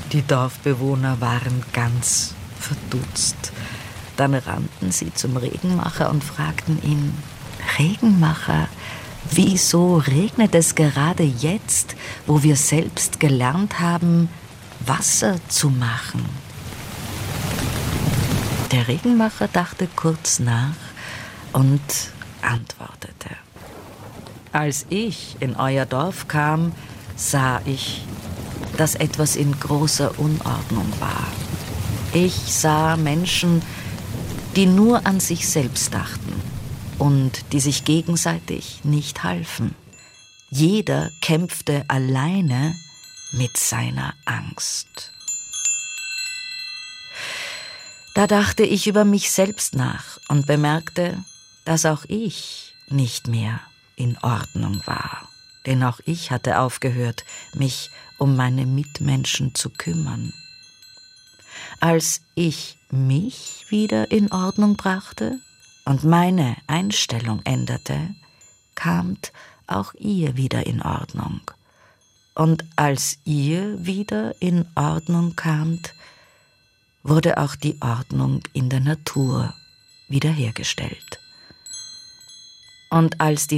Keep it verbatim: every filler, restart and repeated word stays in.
Die Dorfbewohner waren ganz verdutzt. Dann rannten sie zum Regenmacher und fragten ihn: Regenmacher, wieso regnet es gerade jetzt, wo wir selbst gelernt haben, Wasser zu machen? Der Regenmacher dachte kurz nach und antwortete: Als ich in euer Dorf kam, sah ich, dass etwas in großer Unordnung war. Ich sah Menschen, die nur an sich selbst dachten und die sich gegenseitig nicht halfen. Jeder kämpfte alleine mit seiner Angst. Da dachte ich über mich selbst nach und bemerkte, dass auch ich nicht mehr in Ordnung war. Denn auch ich hatte aufgehört, mich um meine Mitmenschen zu kümmern. Als ich mich wieder in Ordnung brachte und meine Einstellung änderte, kamt auch ihr wieder in Ordnung. Und als ihr wieder in Ordnung kamt, wurde auch die Ordnung in der Natur wiederhergestellt. Und als die